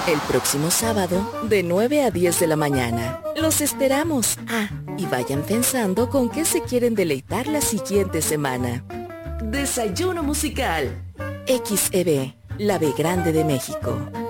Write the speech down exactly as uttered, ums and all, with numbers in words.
El próximo sábado, de nueve a diez de la mañana. Los esperamos. Ah, y vayan pensando con qué se quieren deleitar la siguiente semana. Desayuno musical. X E B, la B grande de México.